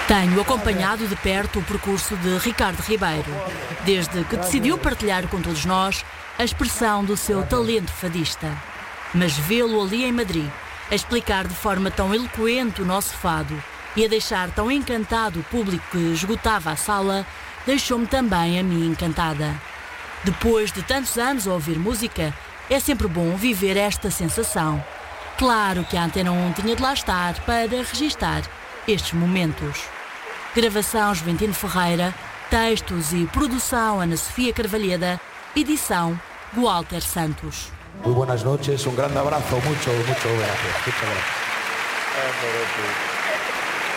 Tenho acompanhado de perto o percurso de Ricardo Ribeiro, desde que decidiu partilhar com todos nós a expressão do seu talento fadista. Mas vê-lo ali em Madrid, a explicar de forma tão eloquente o nosso fado e a deixar tão encantado o público que esgotava a sala, deixou-me também a mim encantada. Depois de tantos anos a ouvir música, é sempre bom viver esta sensação. Claro que a Antena 1 tinha de lá estar para registar estes momentos. Gravação Juventino Ferreira, textos e produção Ana Sofia Carvalheda, edição Walter Santos. Muy buenas noches, un grande abrazo, mucho gracias. Muchas gracias.